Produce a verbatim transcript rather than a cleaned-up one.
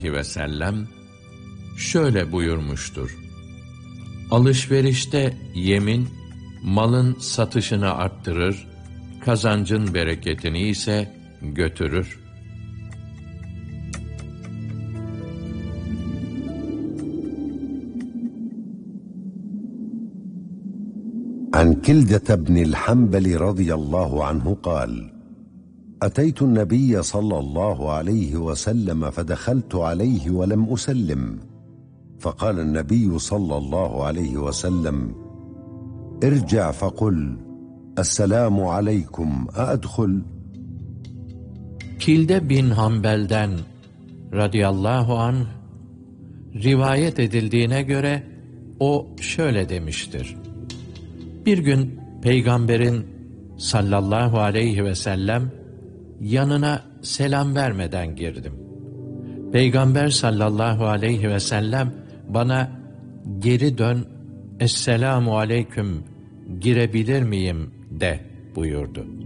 ve sellem şöyle buyurmuştur: Alışverişte yemin, malın satışını arttırır, kazancın bereketini ise götürür. عن كلدة بن الحنبل رضي الله عنه قال: أتيت النبي صلى الله عليه وسلم فدخلت عليه ولم أسلم، فقال النبي صلى الله عليه وسلم: ارجع فقل السلام عليكم أأدخل؟ Kilde bin Hanbel'den radıyallahu anh rivayet edildiğine göre o şöyle demiştir: Bir gün Peygamberin sallallahu aleyhi ve sellem yanına selam vermeden girdim. Peygamber sallallahu aleyhi ve sellem bana geri dön, esselamu aleyküm, girebilir miyim de buyurdu.